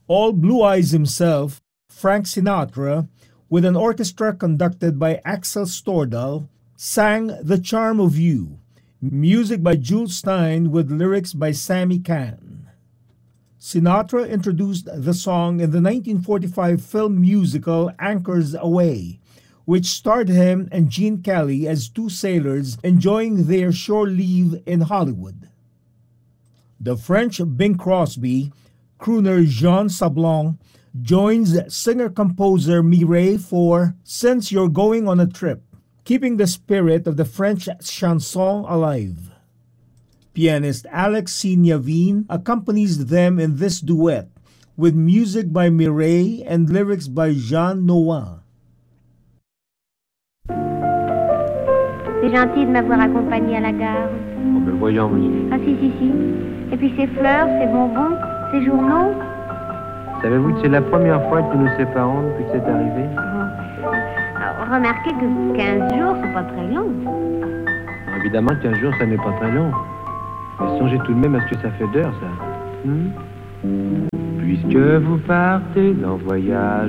All Blue Eyes himself, Frank Sinatra, with an orchestra conducted by Axel Stordahl, sang The Charm of You, music by Jules Stein with lyrics by Sammy Cahn. Sinatra introduced the song in the 1945 film musical Anchors Aweigh, which starred him and Gene Kelly as two sailors enjoying their shore leave in Hollywood. The French Bing Crosby, crooner Jean Sablon, joins singer-composer Mireille for Since You're Going on a Trip, keeping the spirit of the French chanson alive. Pianist Alex Signavine accompanies them in this duet, with music by Mireille and lyrics by Jean Noin. C'est gentil de m'avoir accompagné à la gare. Oh, ben voyons, monsieur. Ah si. Et puis ces fleurs, ces bonbons, ces journaux. Savez-vous que c'est la première fois que nous nous séparons depuis que c'est arrivé? Alors, remarquez que 15 jours, c'est pas très long. Alors, évidemment, 15 jours, ça n'est pas très long. Mais songez tout de même à ce que ça fait d'heures, ça. Puisque vous partez en voyage